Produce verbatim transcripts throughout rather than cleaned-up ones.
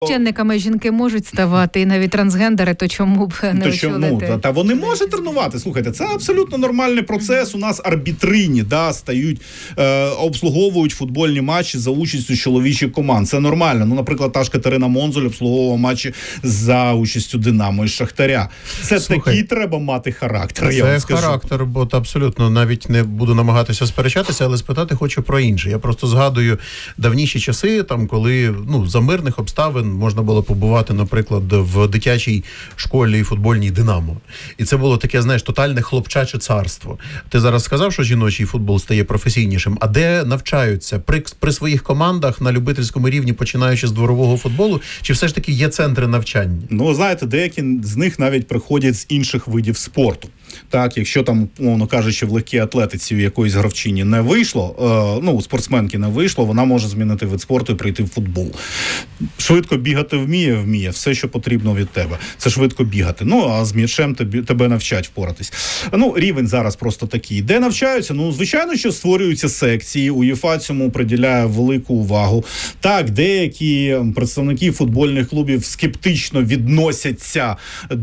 Чинниками жінки можуть ставати, і навіть трансгендери, то чому б не то чому? очолити? Та, та вони можуть тренувати. Слухайте, це абсолютно нормальний процес. У нас арбітрині, да, стають, е, обслуговують футбольні матчі за участю чоловічих команд. Це нормально. Ну, наприклад, та ж Катерина Монзоль обслуговувала матчі за участю Динамо і Шахтаря. Це Слухай, такий треба мати характер, це я вам скажу. характер, бо абсолютно навіть не буду намагатися сперечатися, але спитати хочу про інше. Я просто згадую давніші часи, там, коли, ну, за мирних обставин можна було побувати, наприклад, в дитячій школі футбольній «Динамо». І це було таке, знаєш, тотальне хлопчаче царство. Ти зараз сказав, що жіночий футбол стає професійнішим, а де навчаються? При, при своїх командах на любительському рівні, починаючи з дворового футболу, чи все ж таки є центри навчання? Ну, знаєте, деякі з них навіть приходять з інших видів спорту. Так, якщо там, умовно кажучи, в легкій атлетиці у якоїсь гравчині не вийшло, е, ну, у спортсменки не вийшло, вона може змінити вид спорту і прийти в футбол. Швидко бігати вміє, вміє. Все, що потрібно від тебе. Це швидко бігати. Ну, а з м'ячем тобі, тебе навчать впоратись. Ну, рівень зараз просто такий. Де навчаються? Ну, звичайно, що створюються секції. УЄФА цьому приділяє велику увагу. Так, деякі представники футбольних клубів скептично відносяться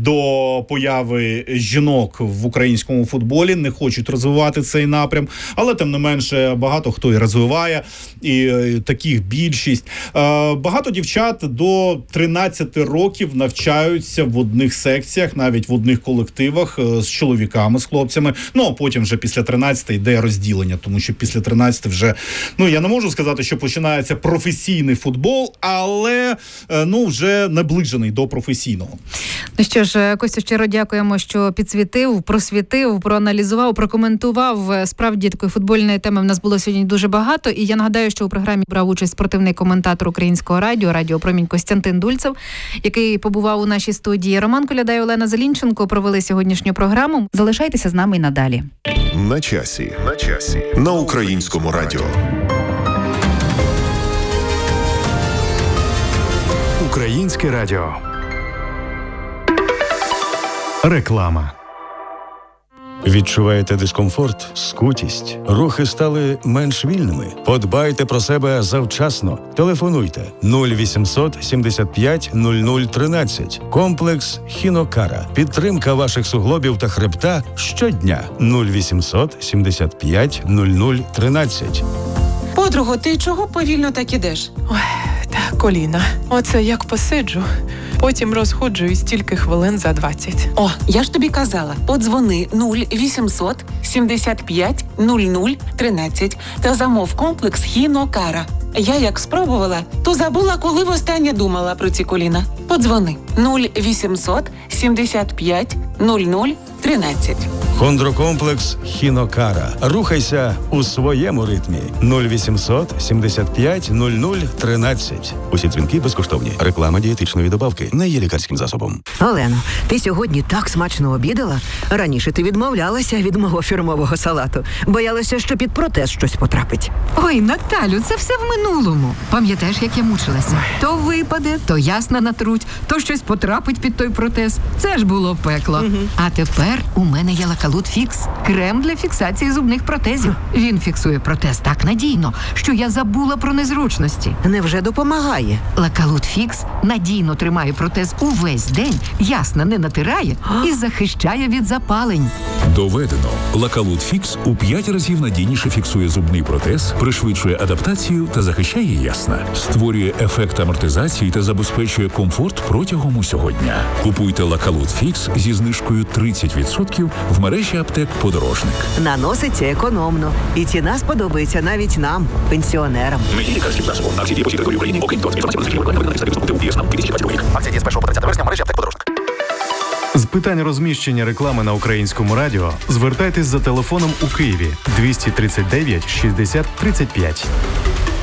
до появи жінок в українському футболі, не хочуть розвивати цей напрям, але тим не менше багато хто і розвиває, і, і таких більшість. Е, багато дівчат до тринадцяти років навчаються в одних секціях, навіть в одних колективах е, з чоловіками, з хлопцями. Ну, а потім вже після тринадцяти йде розділення, тому що після тринадцяти вже, ну, я не можу сказати, що починається професійний футбол, але, е, ну, вже наближений до професійного. Ну що ж, Костю, щиро дякуємо, що підсвітив, просвітив, проаналізував, прокоментував. Справді, такої футбольної теми в нас було сьогодні дуже багато. І я нагадаю, що у програмі брав участь спортивний коментатор Українського радіо, Радіо Промінь Костянтин Дульцев, який побував у нашій студії. Роман Коляда і Олена Зелінченко провели сьогоднішню програму. Залишайтеся з нами і надалі. На часі. На часі. На Українському радіо. Українське радіо. Реклама. Відчуваєте дискомфорт, скутість? Рухи стали менш вільними? Подбайте про себе завчасно. Телефонуйте нуль вісімсот сімдесят п'ять нуль нуль тринадцять. Комплекс Хінокара. Підтримка ваших суглобів та хребта щодня. нуль вісімсот сімдесят п'ять нуль нуль тринадцять. Подруго, ти чого повільно так ідеш? Ой, та коліна. Оце як посиджу, потім розходжуюсь тільки хвилин за двадцять. О, я ж тобі казала, подзвони нуль вісімсот сімдесят п'ять нуль нуль тринадцять та замов комплекс Хінокара. Я як спробувала, то забула, коли востаннє думала про ці коліна. Подзвони нуль вісімсот сімдесят п'ять нуль нуль тринадцять. Хондрокомплекс Хінокара. Рухайся у своєму ритмі. нуль вісімсот сімдесят п'ять нуль нуль тринадцять. Усі дзвінки безкоштовні. Реклама дієтичної добавки не є лікарським засобом. Олено, ти сьогодні так смачно обідала. Раніше ти відмовлялася від мого фірмового салату. Боялася, що під протез щось потрапить. Ой, Наталю, це все в минулому. Пам'ятаєш, як я мучилася? То випаде, то ясна натруть, то щось потрапить під той протез. Це ж було пекло. Угу. А тепер у мене є Лакалут Фікс. Крем для фіксації зубних протезів. Він фіксує протез так надійно, що я забула про незручності. Невже допомагає? Лакалут Фікс надійно тримає протез увесь день, ясно не натирає і захищає від запалень. Доведено. Лакалут Фікс у п'ять разів надійніше фіксує зубний протез, пришвидшує адаптацію та захищає ясна. Створює ефект амортизації та забезпечує комфорт протягом усього дня. Купуйте Лакалут Фікс зі знижкою тридцять відсотків в мережі аптек «Подорожник». Наноситься економно. І ціна сподобається навіть нам, пенсіонерам. Не є лікарським засобом. Акції діє по всій території України, окрім того, інформація про Акція діє з першого по тридцяте вересня в мережі аптек «Подорожник». З питань розміщення реклами на Українському радіо звертайтесь за телефоном у Києві двісті тридцять дев'ять шістдесят тридцять п'ять.